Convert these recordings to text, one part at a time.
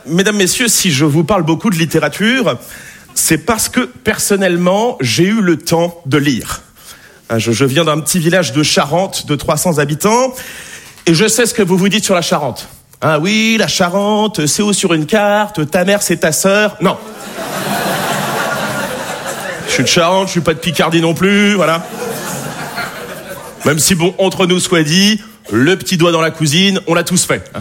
mesdames, messieurs, si je vous parle beaucoup de littérature, c'est parce que, personnellement, j'ai eu le temps de lire. Je viens d'un petit village de Charente de 300 habitants, et je sais ce que vous vous dites sur la Charente. Ah oui, la Charente, c'est haut sur une carte, ta mère c'est ta sœur. Non. Je suis de Charente, je suis pas de Picardie non plus, voilà. Même si, bon, entre nous soit dit, le petit doigt dans la cousine, on l'a tous fait. Hein.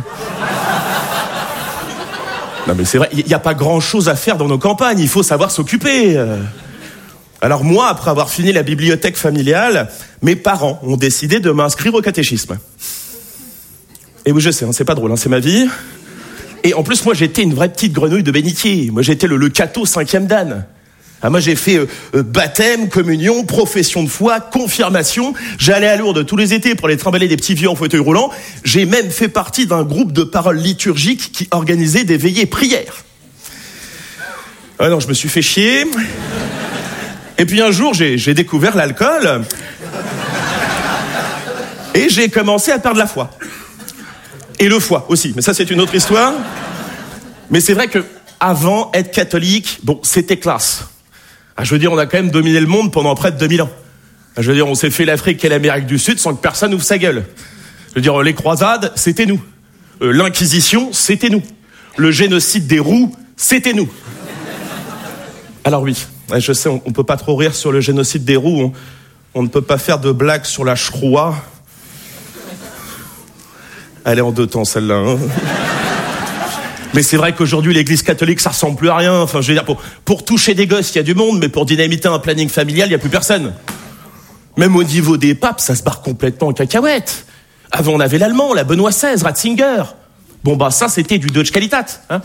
Non mais c'est vrai, il n'y a pas grand-chose à faire dans nos campagnes, il faut savoir s'occuper. Alors moi, après avoir fini la bibliothèque familiale, mes parents ont décidé de m'inscrire au catéchisme. Et oui, je sais, hein, c'est pas drôle, hein, c'est ma vie. Et en plus, moi, j'étais une vraie petite grenouille de bénitier. Moi, j'étais le catho 5e dan. Ah, moi, j'ai fait baptême, communion, profession de foi, confirmation. J'allais à Lourdes tous les étés pour les trimballer des petits vieux en fauteuil roulant. J'ai même fait partie d'un groupe de paroles liturgiques qui organisait des veillées prières. Ah non, je me suis fait chier. Et puis un jour, j'ai découvert l'alcool. Et j'ai commencé à perdre la foi. Et le foie aussi, mais ça c'est une autre histoire. Mais c'est vrai que avant, être catholique, bon, c'était classe. Ah, je veux dire, on a quand même dominé le monde pendant près de 2000 ans. Ah, je veux dire, on s'est fait l'Afrique et l'Amérique du Sud sans que personne ouvre sa gueule. Je veux dire, les croisades, c'était nous. L'Inquisition, c'était nous. Le génocide des roux, c'était nous. Alors oui, je sais, on peut pas trop rire sur le génocide des roux. On ne peut pas faire de blagues sur la chroua. Elle est en 2 temps, celle-là. Hein. Mais c'est vrai qu'aujourd'hui, l'église catholique, ça ressemble plus à rien. Enfin, je veux dire, pour toucher des gosses, il y a du monde, mais pour dynamiter un planning familial, il n'y a plus personne. Même au niveau des papes, ça se barre complètement en cacahuète. Avant, on avait l'allemand, la Benoît XVI, Ratzinger. Bon, bah, ça, c'était du Deutsche Qualitat. Hein.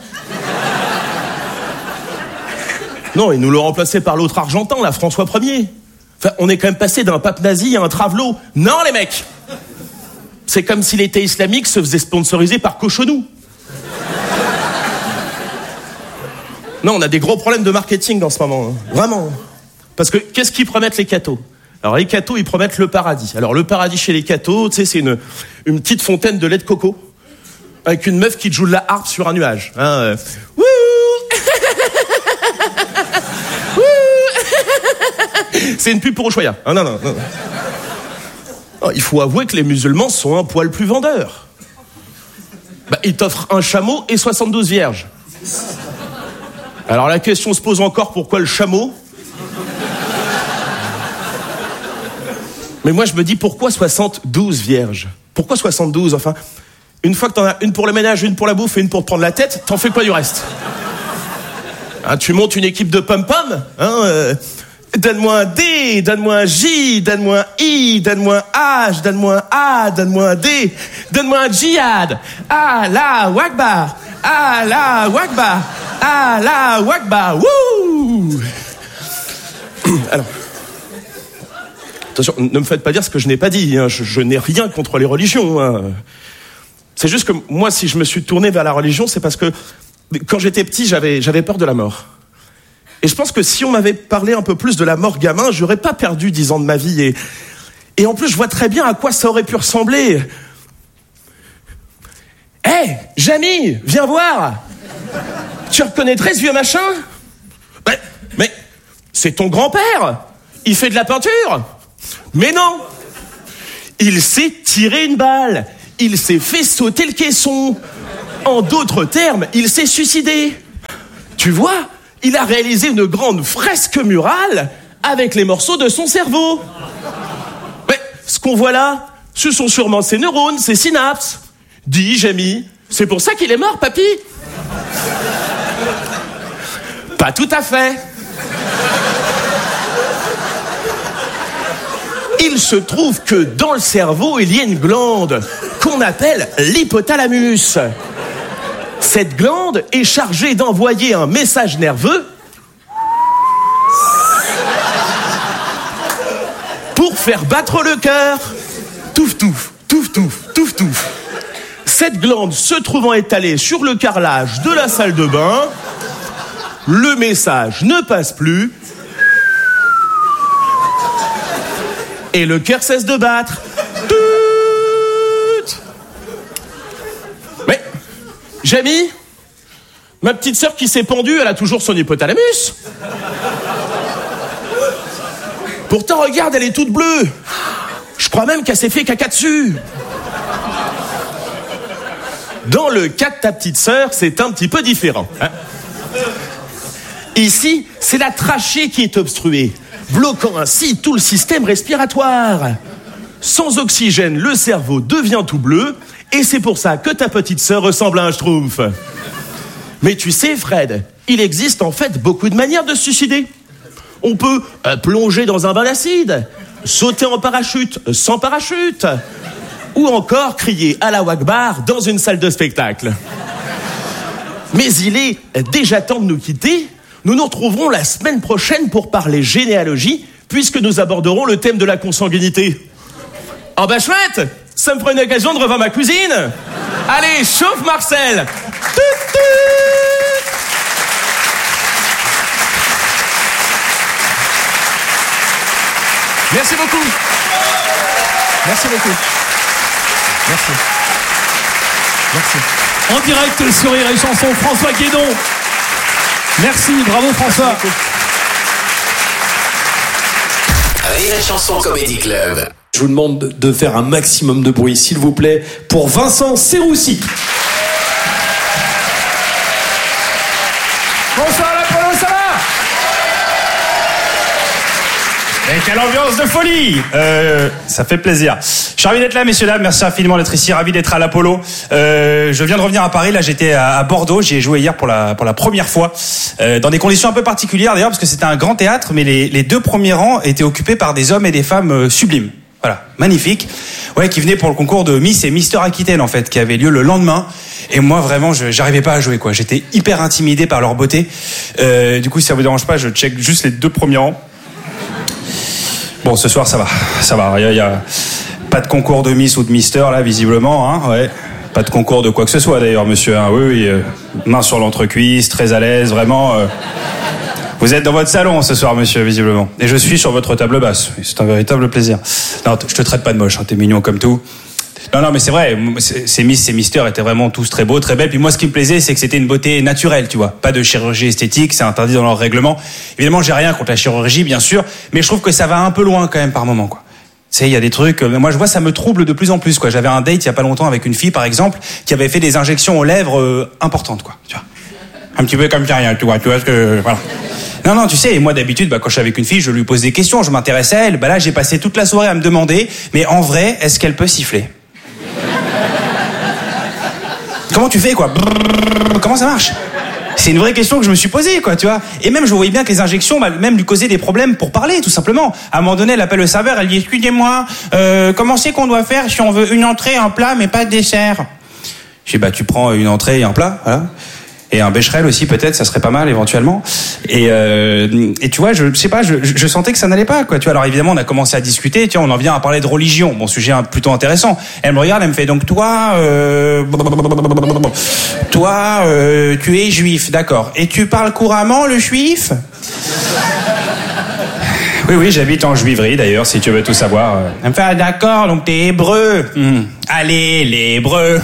Non, ils nous l'ont remplacé par l'autre argentin, la François Ier. Enfin, on est quand même passé d'un pape nazi à un travelot. Non, les mecs! C'est comme si l'État islamique se faisait sponsoriser par Cochonou. Non, on a des gros problèmes de marketing en ce moment. Hein. Vraiment. Parce que, qu'est-ce qu'ils promettent les cathos ? Alors, les cathos, ils promettent le paradis. Alors, le paradis chez les cathos, tu sais, c'est une petite fontaine de lait de coco. Avec une meuf qui te joue de la harpe sur un nuage. Hein, Wouh C'est une pub pour Ushuaïa. Ah, non. Il faut avouer que les musulmans sont un poil plus vendeurs. Bah, ils t'offrent un chameau et 72 vierges. Alors la question se pose encore, pourquoi le chameau ? Mais moi je me dis, pourquoi 72 vierges ? Pourquoi 72 ? Enfin, une fois que t'en as une pour le ménage, une pour la bouffe et une pour te prendre la tête, t'en fais quoi du reste ? Hein, tu montes une équipe de pom-pom, hein, donne-moi un D, donne-moi un J, donne-moi un I, donne-moi un H, donne-moi un A, donne-moi un D, donne-moi un djihad. Allah Akbar, Allah Akbar, Allah Akbar, wouh. Alors, attention, ne me faites pas dire ce que je n'ai pas dit, hein. Je n'ai rien contre les religions. Hein. C'est juste que moi, si je me suis tourné vers la religion, c'est parce que quand j'étais petit, j'avais peur de la mort. Et je pense que si on m'avait parlé un peu plus de la mort gamin, j'aurais pas perdu 10 ans de ma vie. Et en plus, je vois très bien à quoi ça aurait pu ressembler. Hé, Jamy, viens voir. Tu reconnaîtrais ce vieux machin ? Mais c'est ton grand-père. Il fait de la peinture. Mais non. Il s'est tiré une balle. Il s'est fait sauter le caisson. En d'autres termes, il s'est suicidé. Tu vois ? Il a réalisé une grande fresque murale avec les morceaux de son cerveau. Mais ce qu'on voit là, ce sont sûrement ses neurones, ses synapses. Dis, Jamy, c'est pour ça qu'il est mort, papy ? Pas tout à fait. Il se trouve que dans le cerveau, il y a une glande qu'on appelle l'hypothalamus. Cette glande est chargée d'envoyer un message nerveux pour faire battre le cœur. Touf, touf, touf, touf, touf, touf. Cette glande se trouvant étalée sur le carrelage de la salle de bain, le message ne passe plus et le cœur cesse de battre. Mais, Jamy, Ma petite sœur qui s'est pendue, elle a toujours son hypothalamus. Pourtant, regarde, elle est toute bleue. Je crois même qu'elle s'est fait caca dessus. Dans le cas de ta petite sœur, c'est un petit peu différent. Hein. Ici, c'est la trachée qui est obstruée, bloquant ainsi tout le système respiratoire. Sans oxygène, le cerveau devient tout bleu, et c'est pour ça que ta petite sœur ressemble à un schtroumpf. Mais tu sais, Fred, il existe en fait beaucoup de manières de se suicider. On peut plonger dans un bain d'acide, sauter en parachute sans parachute, ou encore crier Allahu Akbar dans une salle de spectacle. Mais il est déjà temps de nous quitter. Nous nous retrouverons la semaine prochaine pour parler généalogie, puisque nous aborderons le thème de la consanguinité. Oh bah chouette, ça me fera une occasion de revoir ma cousine. Allez, chauffe Marcel. Tout. Merci beaucoup. Merci beaucoup. Merci. En direct sur Rire et Chanson, François Guédon. Merci, bravo François. Rire et Chanson Comedy Club. Je vous demande de faire un maximum de bruit, s'il vous plaît, pour Vincent Serroussi. Bonsoir l'Apollo, ça va? Et quelle ambiance de folie! Ça fait plaisir. Je suis ravi d'être là, messieurs, dames. Merci infiniment d'être ici. Ravi d'être à l'Apollo. Je viens de revenir à Paris. Là, j'étais à Bordeaux. J'y ai joué hier pour la première fois. Dans des conditions un peu particulières, d'ailleurs, parce que c'était un grand théâtre, mais les deux premiers rangs étaient occupés par des hommes et des femmes sublimes. Voilà, magnifique. Ouais, qui venaient pour le concours de Miss et Mister Aquitaine, en fait, qui avait lieu le lendemain. Et moi, vraiment, j'arrivais pas à jouer, quoi. J'étais hyper intimidé par leur beauté. Du coup, si ça vous dérange pas, je check juste les deux premiers rangs. Bon, ce soir, ça va. Il y a pas de concours de Miss ou de Mister, là, visiblement, hein, ouais. Pas de concours de quoi que ce soit, d'ailleurs, monsieur, hein. Oui, main sur l'entrecuisse, très à l'aise, vraiment. Vous êtes dans votre salon ce soir, monsieur, visiblement. Et je suis sur votre table basse. C'est un véritable plaisir. Non, je te traite pas de moche, hein, t'es mignon comme tout. Non, mais c'est vrai, ces Miss, ces Misters étaient vraiment tous très beaux, très belles. Puis moi, ce qui me plaisait, c'est que c'était une beauté naturelle, tu vois. Pas de chirurgie esthétique, c'est interdit dans leur règlement. Évidemment, j'ai rien contre la chirurgie, bien sûr, mais je trouve que ça va un peu loin quand même par moment, quoi. Tu sais, il y a des trucs, moi je vois, ça me trouble de plus en plus, quoi. J'avais un date il y a pas longtemps avec une fille, par exemple, qui avait fait des injections aux lèvres importantes, quoi. Tu vois. Un petit peu comme ça, rien, tu vois ce que... Voilà. Non, tu sais, moi d'habitude, quand je suis avec une fille, je lui pose des questions, je m'intéresse à elle. Là, j'ai passé toute la soirée à me demander, mais en vrai, est-ce qu'elle peut siffler? Comment tu fais, quoi? Comment ça marche? C'est une vraie question que je me suis posée, quoi, tu vois. Et même, je voyais bien que les injections, même lui causaient des problèmes pour parler, tout simplement. À un moment donné, elle appelle le serveur, elle dit, excusez-moi, comment c'est qu'on doit faire si on veut une entrée, un plat, mais pas de dessert? Je dis, tu prends une entrée et un plat, voilà. Et un bécherel aussi, peut-être, ça serait pas mal, éventuellement. Et tu vois, je sais pas, je sentais que ça n'allait pas, quoi. Tu vois, alors évidemment, on a commencé à discuter, tu vois, on en vient à parler de religion. Bon, sujet plutôt intéressant. Elle me regarde, elle me fait, donc toi, tu es juif, d'accord. Et tu parles couramment le juif? Oui, j'habite en juiverie, d'ailleurs, si tu veux tout savoir. Elle me fait, d'accord, donc t'es hébreu. Allez, les hébreux.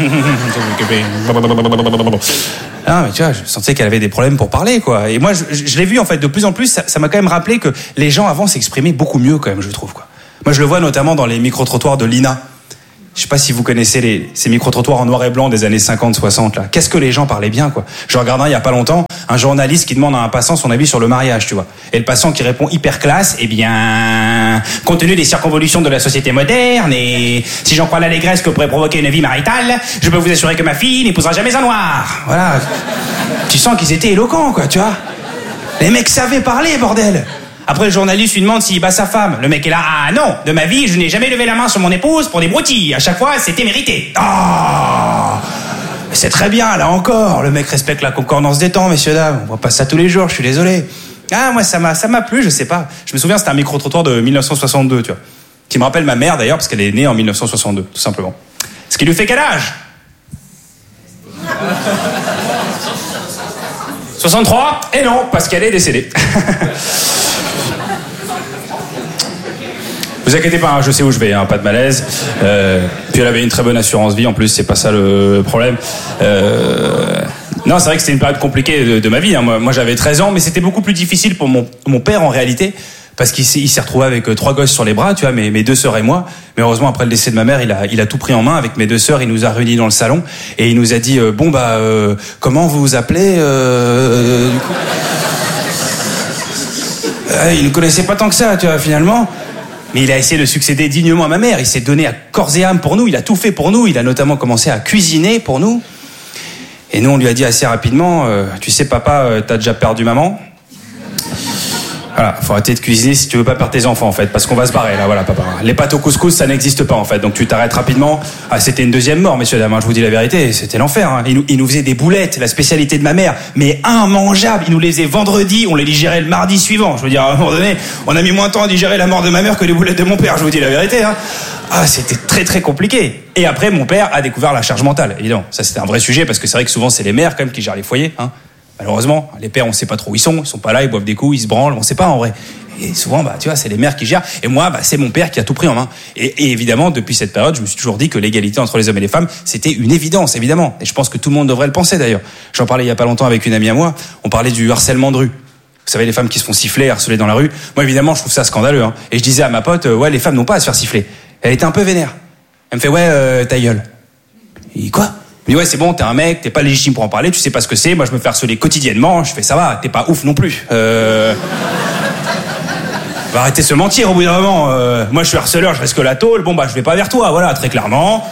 Ah, mais tu vois, je sentais qu'elle avait des problèmes pour parler, quoi. Et moi, je l'ai vu, en fait, de plus en plus, ça m'a quand même rappelé que les gens avant s'exprimaient beaucoup mieux, quand même, je trouve, quoi. Moi, je le vois notamment dans les micro-trottoirs de l'INA. Je sais pas si vous connaissez ces micro-trottoirs en noir et blanc des années 50-60, là. Qu'est-ce que les gens parlaient bien, quoi. Je regardais il y a pas longtemps un journaliste qui demande à un passant son avis sur le mariage, tu vois. Et le passant qui répond hyper classe, eh bien, compte tenu des circonvolutions de la société moderne et si j'en crois l'allégresse que pourrait provoquer une vie maritale, je peux vous assurer que ma fille n'épousera jamais un noir. Voilà. Tu sens qu'ils étaient éloquents, quoi, tu vois. Les mecs savaient parler, bordel. Après, le journaliste lui demande s'il bat sa femme. Le mec est là, ah non, de ma vie, je n'ai jamais levé la main sur mon épouse pour des broutilles. À chaque fois, c'était mérité. Ah, c'est très bien, là encore. Le mec respecte la concordance des temps, messieurs, dames. On voit pas ça tous les jours, je suis désolé. Ah, moi, ça m'a plu, je sais pas. Je me souviens, c'était un micro-trottoir de 1962, tu vois. Qui me rappelle ma mère, d'ailleurs, parce qu'elle est née en 1962, tout simplement. Ce qui lui fait quel âge? 63? Et non, parce qu'elle est décédée. Vous inquiétez pas, hein, je sais où je vais, hein, pas de malaise. Puis elle avait une très bonne assurance vie, en plus, c'est pas ça le problème. Non, c'est vrai que c'était une période compliquée de ma vie. Hein. Moi, j'avais 13 ans, mais c'était beaucoup plus difficile pour mon père en réalité, parce qu'il s'est retrouvé avec 3 gosses sur les bras, tu vois, mes 2 sœurs et moi. Mais heureusement, après le décès de ma mère, il a tout pris en main avec mes 2 sœurs. Il nous a réunis dans le salon et il nous a dit comment vous vous appelez du coup il ne connaissait pas tant que ça, tu vois, finalement. Mais il a essayé de succéder dignement à ma mère. Il s'est donné à corps et âme pour nous. Il a tout fait pour nous. Il a notamment commencé à cuisiner pour nous. Et nous, on lui a dit assez rapidement, tu sais, papa, t'as déjà perdu maman. Voilà, faut arrêter de cuisiner si tu veux pas perdre tes enfants, en fait, parce qu'on va se barrer, là, voilà, papa. Les pâtes au couscous, ça n'existe pas, en fait, donc tu t'arrêtes rapidement. Ah, c'était une deuxième mort, messieurs, dames, hein, je vous dis la vérité, c'était l'enfer, hein. Il nous faisait des boulettes, la spécialité de ma mère, mais immangeables. Il nous les faisait vendredi, on les digérait le mardi suivant. Je veux dire, à un moment donné, on a mis moins de temps à digérer la mort de ma mère que les boulettes de mon père, je vous dis la vérité, hein. Ah, c'était très très compliqué. Et après, mon père a découvert la charge mentale, évidemment. Ça, c'était un vrai sujet, parce que c'est vrai que souvent, c'est les mères, quand même, qui gèrent les foyers, hein. Malheureusement, les pères, on sait pas trop où ils sont pas là, ils boivent des coups, ils se branlent, on sait pas en vrai. Et souvent, tu vois, c'est les mères qui gèrent. Et moi, c'est mon père qui a tout pris en main. Et évidemment, depuis cette période, je me suis toujours dit que l'égalité entre les hommes et les femmes, c'était une évidence, évidemment. Et je pense que tout le monde devrait le penser, d'ailleurs. J'en parlais il y a pas longtemps avec une amie à moi. On parlait du harcèlement de rue. Vous savez, les femmes qui se font siffler, harceler dans la rue. Moi, évidemment, je trouve ça scandaleux, hein. Et je disais à ma pote, ouais, les femmes n'ont pas à se faire siffler. Elle était un peu vénère. Elle me fait, ouais, ta gueule. Et quoi? Je dis, ouais, c'est bon, t'es un mec, t'es pas légitime pour en parler, tu sais pas ce que c'est. Moi, je me fais harceler quotidiennement. Je fais, ça va, t'es pas ouf non plus. Va arrêter de se mentir au bout d'un moment. Moi, je suis harceleur, je risque la tôle. Bon, je vais pas vers toi, voilà, très clairement.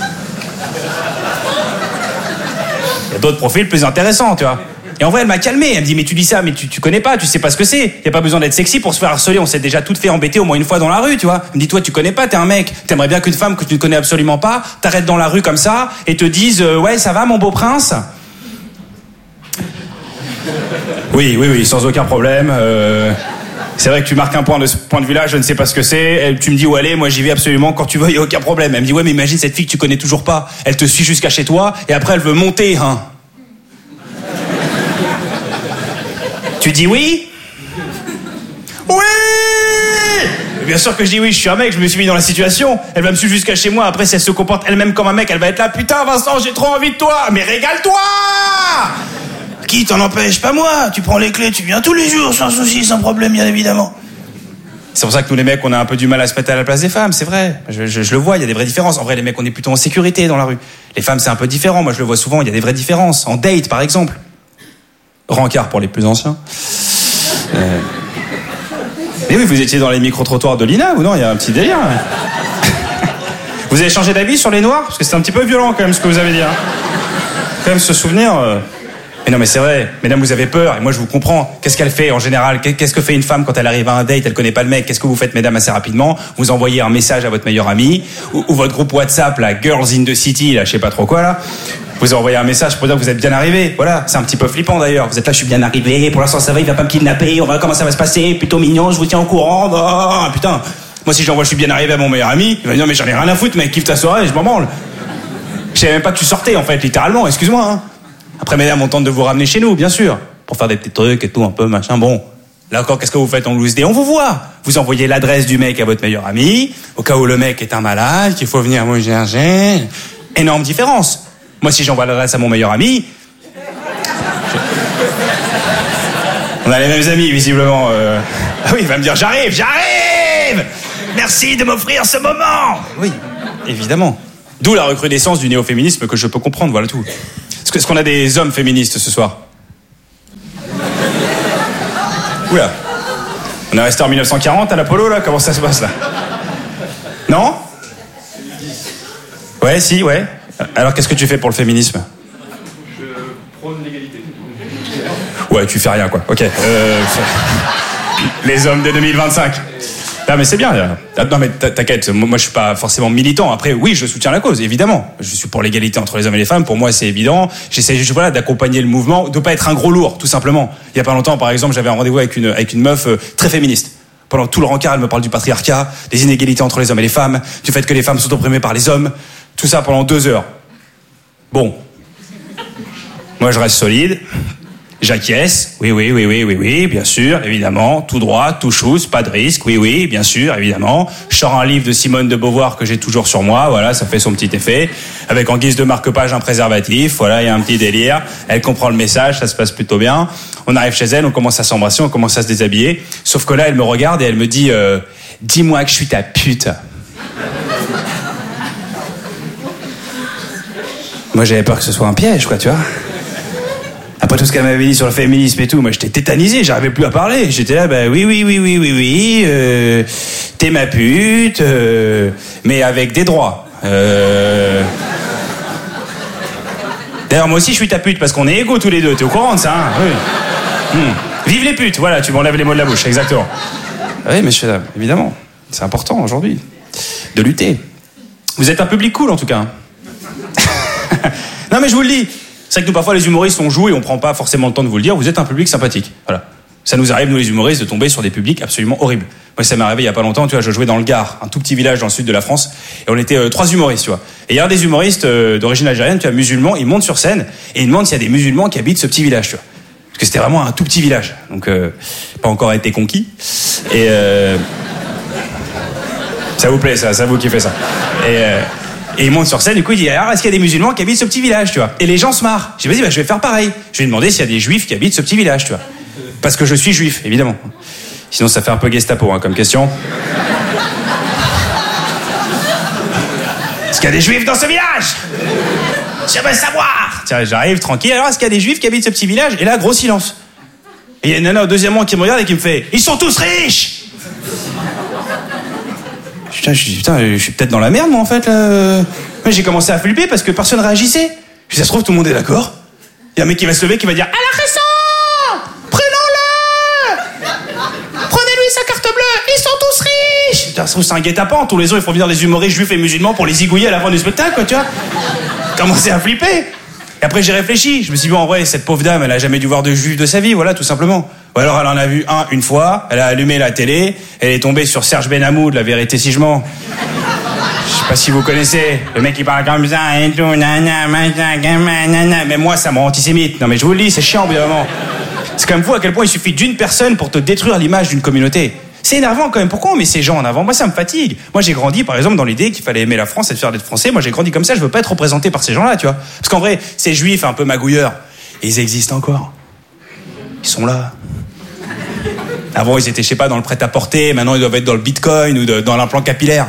Il y a d'autres profils plus intéressants, tu vois. Et en vrai, elle m'a calmé. Elle me dit, mais tu dis ça, mais tu connais pas, tu sais pas ce que c'est. Y a pas besoin d'être sexy pour se faire harceler. On s'est déjà toutes fait embêter au moins une fois dans la rue, tu vois. Elle me dit, toi, tu connais pas, t'es un mec. T'aimerais bien qu'une femme que tu ne connais absolument pas t'arrête dans la rue comme ça et te dise, ouais, ça va, mon beau prince? Oui, sans aucun problème. C'est vrai que tu marques un point de ce point de vue-là, je ne sais pas ce que c'est. Tu me dis où aller, moi j'y vais absolument quand tu veux, y a aucun problème. Elle me dit, ouais, mais imagine cette fille que tu connais toujours pas. Elle te suit jusqu'à chez toi et après elle veut monter, hein. Tu dis oui? Oui! Et bien sûr que je dis oui, je suis un mec, je me suis mis dans la situation. Elle va me suivre jusqu'à chez moi, après si elle se comporte elle-même comme un mec, elle va être là, putain Vincent, j'ai trop envie de toi, mais régale-toi! Qui t'en empêche? Pas moi, tu prends les clés, tu viens tous les jours, sans souci, sans problème, bien évidemment. C'est pour ça que nous les mecs, on a un peu du mal à se mettre à la place des femmes, c'est vrai. Je le vois, il y a des vraies différences. En vrai, les mecs, on est plutôt en sécurité dans la rue. Les femmes, c'est un peu différent, moi je le vois souvent, il y a des vraies différences. En date, par exemple. Rencard pour les plus anciens. Mais oui, vous étiez dans les micro-trottoirs de l'INA ou non? Il y a un petit délire. Vous avez changé d'avis sur les noirs? Parce que c'est un petit peu violent quand même ce que vous avez dit. Hein. Quand même se souvenir... Mais non, mais c'est vrai, mesdames, vous avez peur, et moi je vous comprends. Qu'est-ce qu'elle fait en général? Qu'est-ce que fait une femme quand elle arrive à un date, elle connaît pas le mec? Qu'est-ce que vous faites, mesdames, assez rapidement? Vous envoyez un message à votre meilleur ami, ou votre groupe WhatsApp, la Girls in the City, là, je sais pas trop quoi, là. Vous envoyez un message pour dire que vous êtes bien arrivé. Voilà, c'est un petit peu flippant d'ailleurs. Vous êtes là, je suis bien arrivé, pour l'instant ça va, il va pas me kidnapper, on va voir comment ça va se passer, plutôt mignon, je vous tiens au courant. Oh, putain. Moi si j'envoie je suis bien arrivé à mon meilleur ami, il va me dire mais j'en ai rien à foutre, mec, kiffe ta soirée, je m'en branle. Je savais même pas que tu sortais en fait, littéralement, excuse-moi, hein. Après, mesdames, on tente de vous ramener chez nous, bien sûr, pour faire des petits trucs et tout, un peu, machin, bon. Là encore, qu'est-ce que vous faites en loose day? On vous voit. Vous envoyez l'adresse du mec à votre meilleur ami, au cas où le mec est un malade, qu'il faut venir me chercher. Énorme différence. Moi, si j'envoie l'adresse à mon meilleur ami... On a les mêmes amis, visiblement. Ah oui, il va me dire, j'arrive! Merci de m'offrir ce moment! Oui, évidemment. D'où la recrudescence du néo-féminisme que je peux comprendre, voilà tout. Est-ce qu'on a des hommes féministes ce soir? Oula. On est resté en 1940 à l'Apollo, là? Comment ça se passe, là? Non? Ouais, si, ouais. Alors, qu'est-ce que tu fais pour le féminisme? Je prône l'égalité. Ouais, tu fais rien, quoi. Ok. Les hommes de 2025. Ah mais c'est bien. Non mais t'inquiète, moi je suis pas forcément militant. Après oui, je soutiens la cause, évidemment. Je suis pour l'égalité entre les hommes et les femmes. Pour moi c'est évident. J'essaie juste d'accompagner le mouvement, de pas être un gros lourd, tout simplement. Il y a pas longtemps, par exemple, j'avais un rendez-vous avec une meuf très féministe. Pendant tout le rencard, elle me parle du patriarcat, des inégalités entre les hommes et les femmes, du fait que les femmes sont opprimées par les hommes. Tout ça pendant 2 heures. Bon. Moi je reste solide. J'acquiesce. Oui, bien sûr, évidemment. Tout droit, tout chousse, pas de risque. Oui, bien sûr, évidemment. Je sors un livre de Simone de Beauvoir que j'ai toujours sur moi. Voilà, ça fait son petit effet. Avec en guise de marque-page un préservatif. Voilà, il y a un petit délire. Elle comprend le message, ça se passe plutôt bien. On arrive chez elle, on commence à s'embrasser, on commence à se déshabiller. Sauf que là, elle me regarde et elle me dit dis-moi que je suis ta pute. Moi, j'avais peur que ce soit un piège, quoi, tu vois. Après tout ce qu'elle m'avait dit sur le féminisme et tout, moi j'étais tétanisé, j'arrivais plus à parler. J'étais là, oui, t'es ma pute, mais avec des droits. D'ailleurs, moi aussi je suis ta pute parce qu'on est égaux tous les deux, t'es au courant de ça, hein? Oui. Vive les putes, voilà, tu m'enlèves les mots de la bouche, exactement. Oui, messieurs, dames, évidemment, c'est important aujourd'hui de lutter. Vous êtes un public cool en tout cas. Non mais je vous le dis. C'est vrai que nous, parfois, les humoristes, on joue et on prend pas forcément le temps de vous le dire. Vous êtes un public sympathique. Voilà. Ça nous arrive, nous, les humoristes, de tomber sur des publics absolument horribles. Moi, ça m'est arrivé il y a pas longtemps, tu vois, je jouais dans le Gard, un tout petit village dans le sud de la France, et on était 3 humoristes, tu vois. Et il y a un des humoristes d'origine algérienne, tu vois, musulman, il monte sur scène et il demande s'il y a des musulmans qui habitent ce petit village, tu vois. Parce que c'était vraiment un tout petit village. Donc, pas encore été conquis. Et ça vous plaît, ça vous kiffez ça. Et il monte sur scène, du coup il dit alors est-ce qu'il y a des musulmans qui habitent ce petit village, tu vois. Et les gens se marrent. Je dis vas-y, je vais faire pareil. Je vais demander s'il y a des juifs qui habitent ce petit village, tu vois. Parce que je suis juif, évidemment. Sinon ça fait un peu Gestapo hein, comme question. Est-ce qu'il y a des juifs dans ce village? Je veux savoir. Tiens, j'arrive tranquille. Alors est-ce qu'il y a des juifs qui habitent ce petit village? Et là gros silence. Et il y a une nana au deuxième rang qui me regarde et qui me fait ils sont tous riches. Putain, je suis peut-être dans la merde, moi, en fait, là. J'ai commencé à flipper parce que personne réagissait. Puis ça se trouve, tout le monde est d'accord. Il y a un mec qui va se lever, qui va dire « À la raison! Prenons-le! Prenez-lui sa carte bleue! Ils sont tous riches !» Putain, ça se trouve, c'est un guet-apens. Tous les ans, ils font venir des humoristes juifs et musulmans pour les zigouiller à la fin du spectacle, quoi, tu vois. Commencé à flipper. Et après, j'ai réfléchi. Je me suis dit, bon, en vrai, cette pauvre dame, elle a jamais dû voir de juif de sa vie, voilà, tout simplement. Ou alors, elle en a vu un une fois, elle a allumé la télé, elle est tombée sur Serge Benhamoud, La vérité si je mens. Je sais pas si vous connaissez, le mec qui parle comme ça, et tout, nana, nana. Mais moi, ça me rend antisémite. Non, mais je vous le dis, c'est chiant, évidemment. C'est quand même fou à quel point il suffit d'une personne pour te détruire l'image d'une communauté. C'est énervant quand même. Pourquoi on met ces gens en avant? Moi, ça me fatigue. Moi, j'ai grandi, par exemple, dans l'idée qu'il fallait aimer la France et de faire d'être français. Moi, j'ai grandi comme ça. Je veux pas être représenté par ces gens-là, tu vois. Parce qu'en vrai, ces juifs un peu magouilleurs, ils existent encore. Ils sont là. Avant, ils étaient, je sais pas, dans le prêt-à-porter. Maintenant, ils doivent être dans le bitcoin ou dans l'implant capillaire.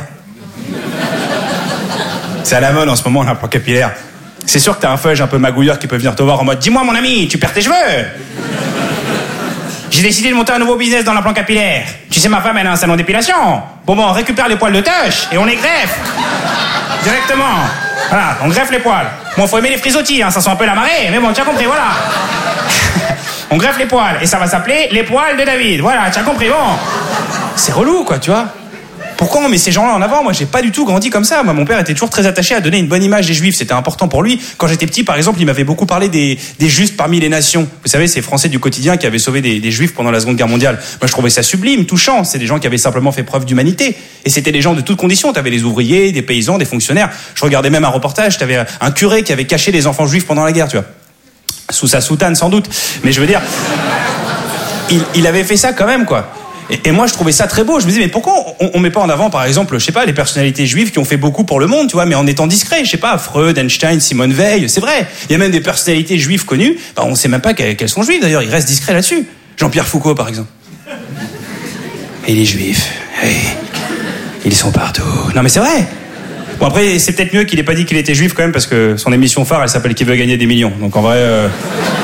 C'est à la mode en ce moment, l'implant capillaire. C'est sûr que t'as un feuge un peu magouilleur qui peut venir te voir en mode « Dis-moi, mon ami, tu perds tes cheveux !» J'ai décidé de monter un nouveau business dans l'implant capillaire. Tu sais, ma femme, elle a un salon d'épilation. Bon, on récupère les poils de touche et on les greffe. Directement. Voilà, on greffe les poils. Bon, faut aimer les frisottis, hein, ça sent un peu la marée, mais bon, tu as compris, voilà. On greffe les poils et ça va s'appeler les poils de David. Voilà, tu as compris, bon. C'est relou, quoi, tu vois. Pourquoi on met ces gens-là en avant? Moi, j'ai pas du tout grandi comme ça. Moi, mon père était toujours très attaché à donner une bonne image des juifs. C'était important pour lui. Quand j'étais petit, par exemple, il m'avait beaucoup parlé des justes parmi les nations. Vous savez, ces Français du quotidien qui avaient sauvé des juifs pendant la Seconde Guerre mondiale. Moi, je trouvais ça sublime, touchant. C'est des gens qui avaient simplement fait preuve d'humanité. Et c'était des gens de toutes conditions. T'avais des ouvriers, des paysans, des fonctionnaires. Je regardais même un reportage. T'avais un curé qui avait caché des enfants juifs pendant la guerre, tu vois. Sous sa soutane, sans doute. Mais je veux dire, il avait fait ça quand même, quoi. Et moi, je trouvais ça très beau. Je me disais, mais pourquoi on met pas en avant, par exemple, je sais pas, les personnalités juives qui ont fait beaucoup pour le monde, tu vois, mais en étant discrets. Je sais pas, Freud, Einstein, Simone Veil, c'est vrai. Il y a même des personnalités juives connues. Bah, on sait même pas qu'elles sont juives, d'ailleurs. Ils restent discrets là-dessus. Jean-Pierre Foucault, par exemple. Et les juifs, ils sont partout. Non, mais c'est vrai. Bon, après, c'est peut-être mieux qu'il ait pas dit qu'il était juif quand même, parce que son émission phare, elle s'appelle Qui veut gagner des millions. Donc, en vrai,